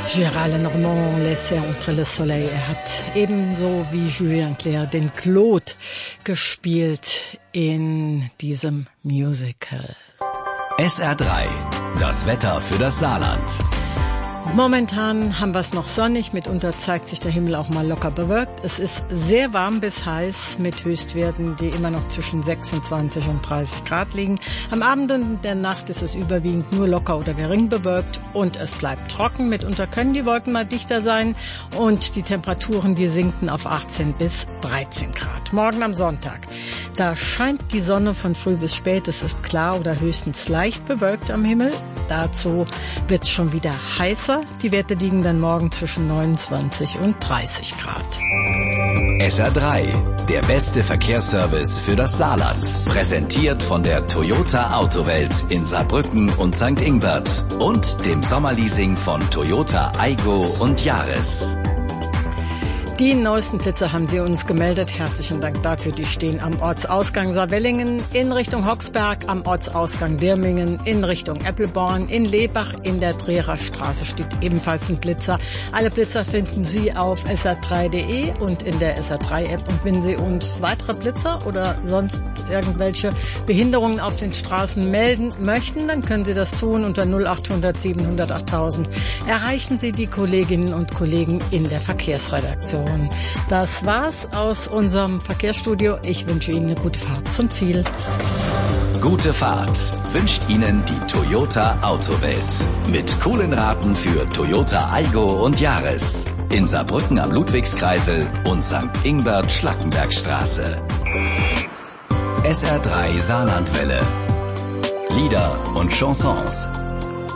Gérald Lenormand, Laissez entrer le soleil. Er hat ebenso wie Julien Clerc den Claude gespielt in diesem Musical. SR3, das Wetter für das Saarland. Momentan haben wir es noch sonnig, mitunter zeigt sich der Himmel auch mal locker bewölkt. Es ist sehr warm bis heiß mit Höchstwerten, die immer noch zwischen 26 und 30 Grad liegen. Am Abend und in der Nacht ist es überwiegend nur locker oder gering bewölkt und es bleibt trocken. Mitunter können die Wolken mal dichter sein und die Temperaturen, die sinken auf 18 bis 13 Grad. Morgen am Sonntag, da scheint die Sonne von früh bis spät. Es ist klar oder höchstens leicht bewölkt am Himmel. Dazu wird es schon wieder heißer. Die Werte liegen dann morgen zwischen 29 und 30 Grad. SR3, der beste Verkehrsservice für das Saarland. Präsentiert von der Toyota Autowelt in Saarbrücken und St. Ingbert und dem Sommerleasing von Toyota Aygo und Yaris. Die neuesten Blitzer haben Sie uns gemeldet. Herzlichen Dank dafür. Die stehen am Ortsausgang Saarwellingen, in Richtung Hoxberg, am Ortsausgang Dirmingen, in Richtung Eppelborn, in Lebach, in der Dreher Straße steht ebenfalls ein Blitzer. Alle Blitzer finden Sie auf sr3.de und in der SR3-App. Und wenn Sie uns weitere Blitzer oder sonst irgendwelche Behinderungen auf den Straßen melden möchten, dann können Sie das tun unter 0800 700 8000. Erreichen Sie die Kolleginnen und Kollegen in der Verkehrsredaktion. Das war's aus unserem Verkehrsstudio. Ich wünsche Ihnen eine gute Fahrt zum Ziel. Gute Fahrt wünscht Ihnen die Toyota Autowelt. Mit coolen Raten für Toyota Aygo und Yaris. In Saarbrücken am Ludwigskreisel und St. Ingbert Schlackenbergstraße. SR3 Saarlandwelle. Lieder und Chansons